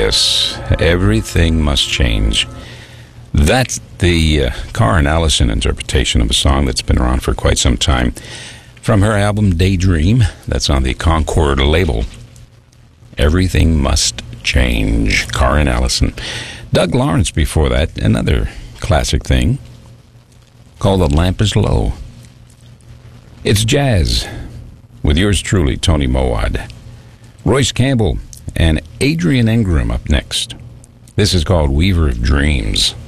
yes, everything must change. That's the Karen Allison interpretation of a song that's been around for quite some time. From her album Daydream, that's on the Concord label. Everything must change. Karen Allison. Doug Lawrence before that, another classic thing called The Lamp is Low. It's jazz with yours truly, Tony Mowad. Royce Campbell and Adrian Ingram up next. This is called Weaver of Dreams.